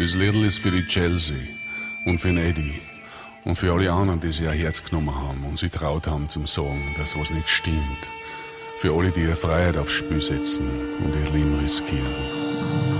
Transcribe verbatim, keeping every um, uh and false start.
Das Liedl ist für die Chelsea und für den Eddie und für alle anderen, die sich ein Herz genommen haben und sich traut haben zum Sagen, dass was nicht stimmt. Für alle, die ihre Freiheit aufs Spiel setzen und ihr Leben riskieren.